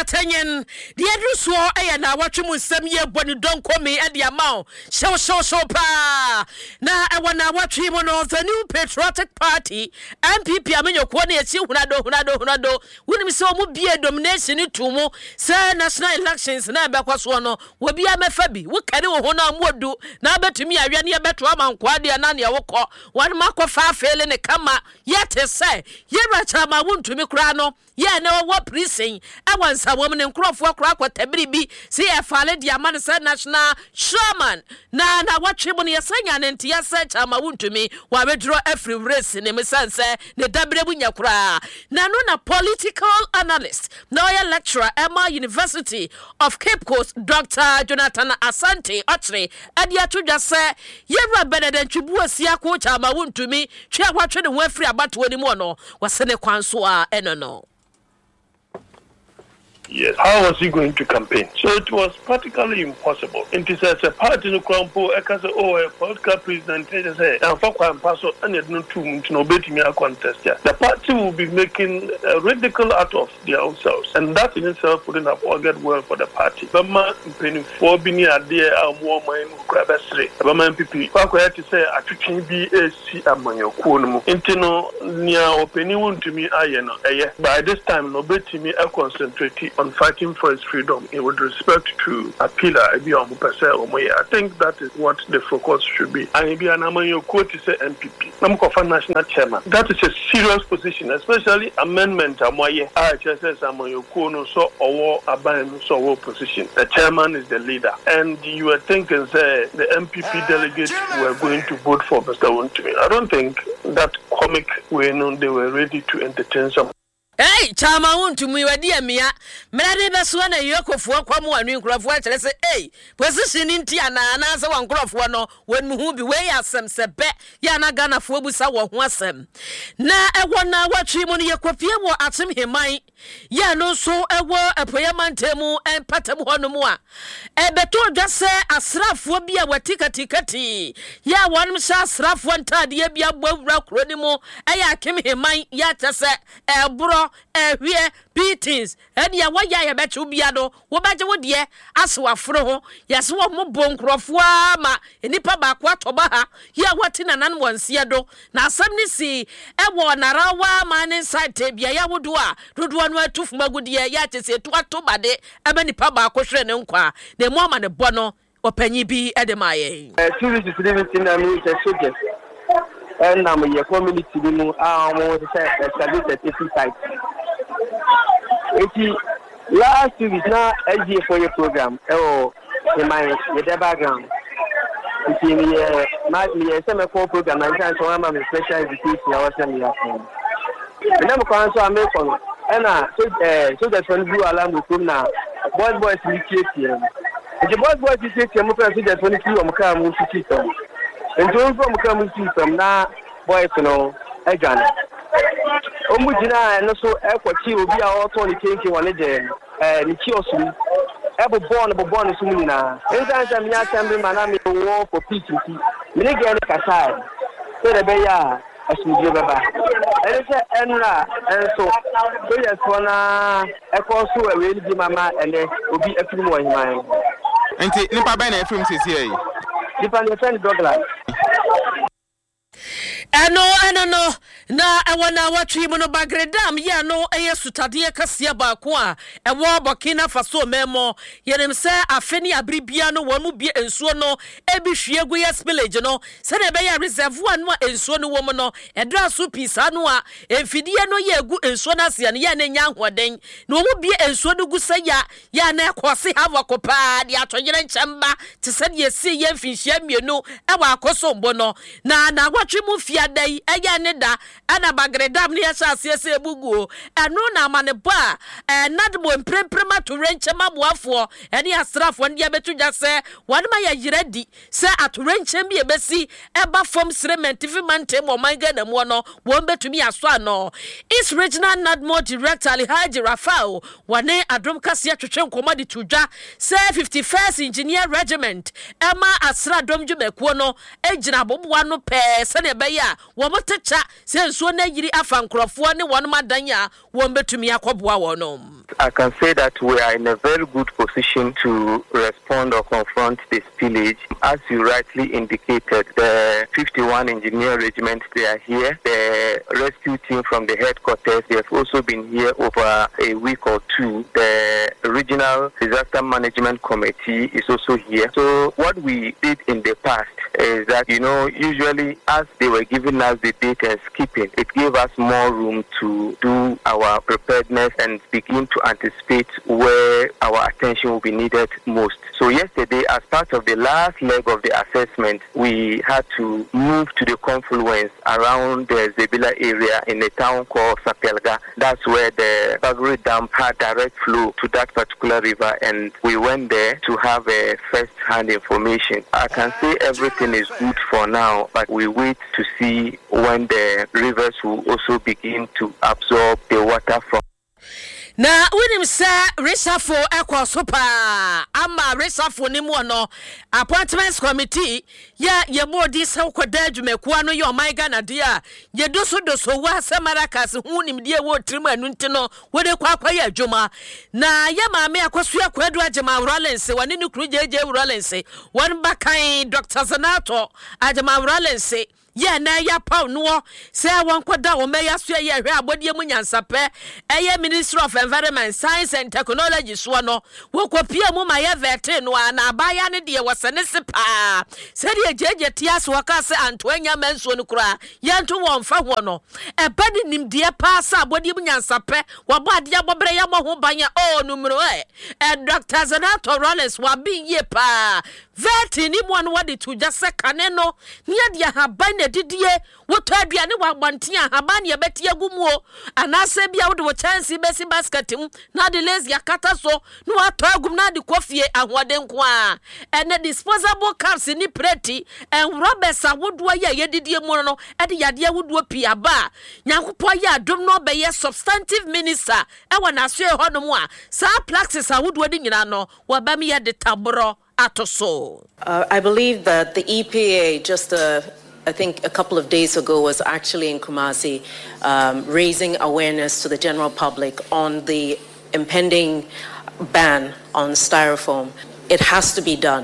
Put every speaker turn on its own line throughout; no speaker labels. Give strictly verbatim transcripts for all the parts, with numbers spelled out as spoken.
Atenyen, the Edruso, and I watch him with some year when you don't call me at the amount. Show, show, show, pa. Now, I want to watch him on the new Patriotic Party. M P P, I mean, your corner, see, Hunado, Hunado, Hunado. When we saw be a domination in Tumo, sir, national elections, and I back was one, will be a mefabi. What can you honor do? Now, bet to me, I ran here better among Quadia Nania Woko, one mark of far failing a comma, yet, say, you're a time I want to me crano. Yeah, no, what precinct? I want a woman in Crawford Crack what Tebribi. See, I followed the Amanda National Sherman. Now, now, what Chimney is saying, and Tia said, I'm a wound to me, while we draw every race in the sense, the Dabribunya Kra. Now, no, political analyst, lawyer lecturer, Emma University of Cape Coast, Doctor Jonathan Asante, Ochre, and yet to just say, you're better than Chibua Siako, I'm a wound to me, Chia watching the way free about twenty more, was Sene Kwansua, and no.
Yes. How was he going to campaign? So it was practically impossible. It is as a party no crumple, I can say, oh, a political president, they say, and for one person, and yet no two to no betting a contest. The party will be making a radical out of their own selves, and that in itself wouldn't have augured well for the party. But man, penny for being a dear and more mind, grab a straight. But man, people, I to say, I should be a C among your corner. Intino near opinion to me, I know. By this time, no betting me, I concentrate on fighting for his freedom in with respect to Apila. I think that is what the focus should be. And be an Amayo quote is a M P P. I'm national chairman. That is a serious position, especially amendment Amoye. I just says Amayo Kono so or Aban so position. The chairman is the leader. And you were thinking say the M P P delegates were going to vote for Mister Wontumi. I don't think that comic way known they were ready to entertain some.
Hey, chama won't me wa dia mia. Mrade beso na yekofo kwa mu anu nkrofo a kire se hey, position nti ana na se wan nkrofo no wan mu hu bi we asem se be ya na Ghana fo busa wo ho asem. Na ewo na watwi mu ne yekofie wo atem heman. Ya no so ewo epoyamantemu empatem hono mu a. Ebeto dwase asrafo bi a watika tikati. Ya wonum sha asrafo ntade bi abawura kro ni mu eya akem heman ya tese ebro ehwie beatings and ya wa ya betu biado wo baje wo de aso afro ho yase wo mo bonkrofo ama enipa ba kwa toba ha ya wati na nan wonse do na asam ni si ewo narawa man inside bia ya wodo a dodo anu atufu magudi ya tese to atoba de aba nipa ba ko hwere ne nkwa na mu ama ne bo no opanyi bi edemaye
eh tourist living na me je soje and na me community mu a mo say establish a safety site. Eti last week na L G A for your program oh in my the background. Eti me my me say me for program and so am my special education I was saying ya. Na mo kan so am ko and na so eh so that when blue alarm go come na boys boys me tie. The boys boys tie mo plan so that when you am ka mo tie so. And so from come to some na boys no agana. Omujina and so equity will be our Tony King one again. And Chiosu, ever born, ever born is Muna. Inside some young family, Manami war for peace. Minigan Kasai, say the Baya, as we give about. And it's and so, so yes, one a consul will be mamma and there will be a few more in mind.
And Nipa Bene from C C A.
Nipa friend Douglas.
Ano ano no na ewana watwi mu no bagredam ya no eye sutade kase ba ko a ewo Burkina Faso memo yenim se afeni abribia no wonu bi ensuo no ebi hwiegu yes village no se na be ya reserve anu ensuo no wo mu no edra so pisa no a emfidie no ye egu ensuo na se ne ya na nya hoden na wo mu bi ensuo no gu se ya ya na ekose hava ko pa dia tonjere nchamba te se de si ye mfinhia mienu ewa akoso mbo no na na watwi mu fia dai eya ne da ana bagredam ne yasa asese buguo eno na amane ba eh nadbo empremprema to renche maboafo ene asrafo ne abetu dwa se wone ma ya yiredi se atorenche bi ebesi eba form cement fi mantem o manga na mu no won betumi aso ano is regional nadmo director Alhaji Rafao wane adom kase atwetwe nkomadi tudwa se fifty-first engineer regiment ema asra dom dwumekuo no ejina boboa no pe se ne be ya wo motecha se nsuo na yiri afa nkrofo ne won madanya wo betumi akoboa wonom.
I can say that we are in a very good position to respond or confront the spillage. As you rightly indicated, the fifty-one Engineer Regiment, they are here. The rescue team from the headquarters, they have also been here over a week or two. The Regional Disaster Management Committee is also here. So what we did in the past is that, you know, usually as they were giving us the data and skipping, it gave us more room to do our preparedness and begin to anticipate where our attention will be needed most. So yesterday, as part of the last leg of the assessment, we had to move to the confluence around the Zebila area in a town called Sapelga. That's where the Bagri Dam had direct flow to that particular river, and we went there to have a first-hand information. I can say everything is good for now, but we wait to see when the rivers will also begin to absorb the water from.
Na winim se resafo ekwa sopa ama resafo ni mu no appointments committee ya ye bodi se koda adwumekuwa no ye omaiga na dia ye doso doso wa semarakas hunim die wo trim anu ntino wo de kwa kwa ya adwuma na ye maame akoso akwadu agema Rollins woni ni kru jeje Rollins won bakan Doctor Zanato agema Rollins ye na ya paw no se won koda wo meya so ye hwe abodie mu nyansape eye Ministry of Environment, Science and Technology so no wo kopia mu ma ye vete no na abaya ne de wasane se pa se de jeje tias waka se antoanya manso no kura ye nto won fa ho no e bade nim de pa sa abodie mu nyansape wo bo ade abobere ya mo ho banya o numero e e Doctor Zanato Rollins wa bi ye pa vete ni mo no wade to just kane no ne de haban na didie woto aduane wa gbantia haban ye betie gumuo anase bia wo de wo chance besi basket mu na de lazy akata so no ato agum na de kofie ahoden ko a ene disposable cups ni preti en robbers awodo ye ye didie mu no e de yade awodo pi aba nyankopɔ ye adom no be ye substantive minister e wona so e hono mu a sa praxis awodo de nyina no wa ba me ye de tabro atoso.
uh, I believe that the E P A just uh, I think a couple of days ago was actually in Kumasi um, raising awareness to the general public on the impending ban on styrofoam. It has to be done.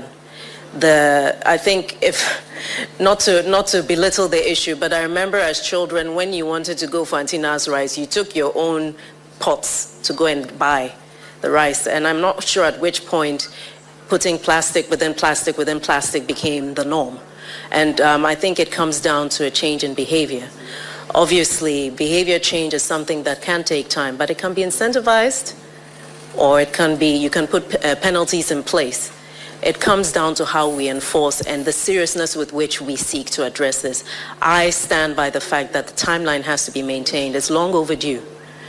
The I think if not to not to belittle the issue, but I remember as children when you wanted to go for Antina's rice, you took your own pots to go and buy the rice, and I'm not sure at which point putting plastic within plastic within plastic became the norm. And um, I think it comes down to a change in behavior. Obviously, behavior change is something that can take time, but it can be incentivized, or it can be, you can put uh, penalties in place. It comes down to how we enforce and the seriousness with which we seek to address this. I stand by the fact that the timeline has to be maintained. It's long overdue.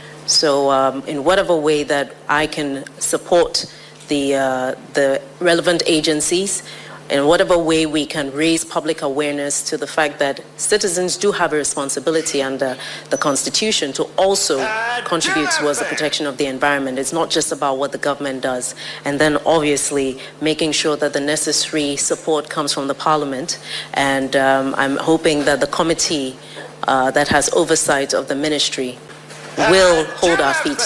So um, in whatever way that I can support the, uh, the relevant agencies, in whatever way we can raise public awareness to the fact that citizens do have a responsibility under the Constitution to also contribute towards the protection of the environment. It's not just about what the government does. And then obviously making sure that the necessary support comes from the Parliament. And um, I'm hoping that the committee uh, that has oversight of the ministry will hold our feet.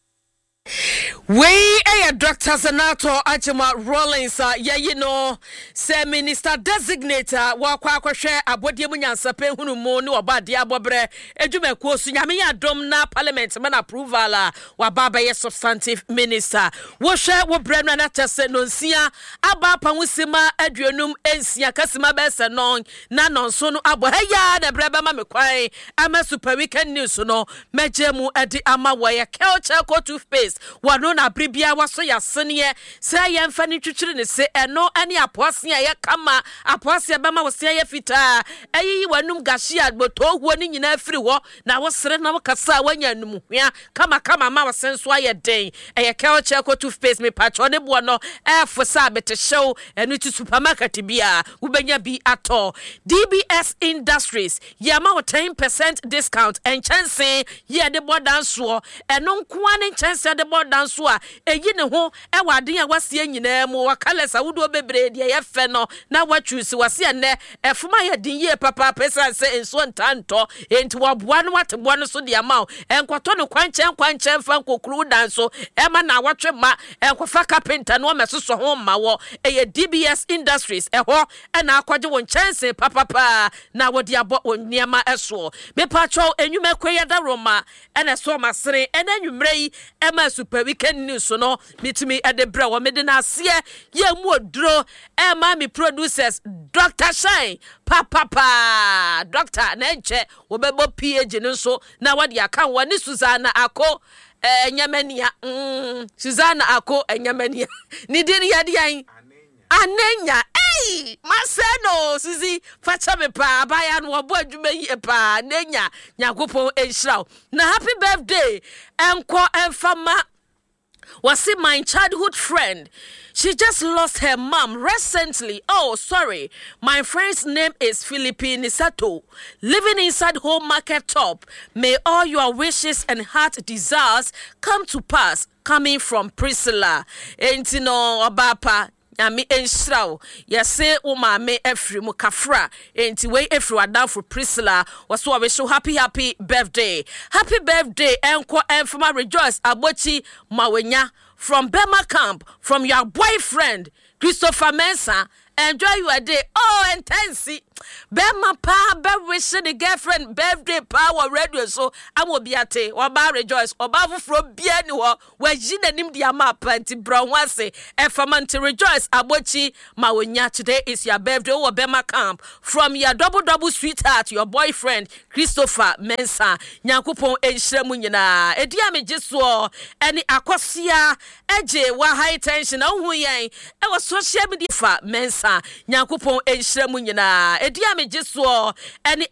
We a Doctor Zanato Ajima Rollins, ya you know, say Minister Designator, wakwa kwahwe abodie mu nyansape hunu mo ni obade abobre ejume kwosu nyame ya dom na parliament man approval wa baba ye substantive minister wo hwe wo bremna na tese no nsia aba pa wusima aduonum ensia kasima bese non na nonso no abo heya na breba ma mekwan ama super weekend news no mejemu edi ama wo ye culture co toothpaste wano na bribia waso ya sene se ye mfa ni twitwire ne se eno ane apoase ya kama apoase bema wo se ya fita ayi wanum gashi agboto huo ni nyina afiri ho na wo sere na wo kasa wanya num hwea kama kama ma wo senso aye den eye culture co toothpaste me patcho ne bo no efo sa bete show eno ti supermarket bia wo benya bi ato D B S Industries yama wo ten percent discount and chance ye de bodan so eno nko ane chance de bodan so so a eyi ne ho e waden a wasie nyina mu wakalesa wudo bebre de ye fe no na watwusi wase ene efuma ye din ye papa pesa se enso ntanto enti waboa no wateboa no so de ama enkwato no kwanche kwanche fa nkokuru dan so e ma na watwe ma enkwafa carpenter no mesoso ho ma wo e D B S Industries e ho e na akwaje won chance papa pa na wodi abo oniema eso me pacho enwume kweyeda roma e na so masere e na nwumre yi e ma super weekend news no mitimi e de bra wo me de na ase ye mu oduro e ma mi producers Doctor Shine papa pa doctor na nche wo bebo P H no so na wodi aka wo ni Susanna Ako eh nyamania mm Susanna Ako enyamania ni diri ya di an anenya eh maseno sisi facha me pa baya no obo adwuma yi pa nenya nyakopon enhiraw na happy birthday enko enfama was it my childhood friend. She just lost her mom recently. Oh, sorry. My friend's name is Philippine Nisato. Living inside Home Market Top. May all your wishes and heart desires come to pass. Coming from Priscilla. Entino Obapa. Ami enshraw yase uma me efri mu kafra enti we efri wadan for Priscilla was so we show happy happy birthday happy birthday enko enfama rejoice abochi mawenya from Bema Camp from your boyfriend Christopher Mensah. Enjoy your day. Oh, intense. Bema pa be wishing the girlfriend birthday power radio so I will be at it. Oba rejoice. Oba from biani wo we jina nim dia ma plenty brown wase. Efaman rejoice. Abochi mawenya today is your birthday or Bema Camp from your double double sweetheart your boyfriend Christopher Mensah. Nyankopon enhyiremu nyina. Edi ame jeso any akosia eje wa high tension ohu yen. E was social media fa Mensah. Nyankopon enhyiremu nyina edi ame jeso ene